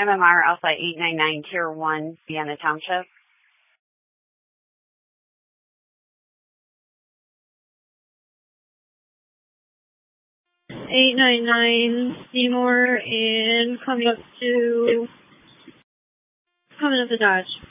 MMR Alpha 899 Tier 1, Vienna Township. 899 Seymour and coming up to Dodge.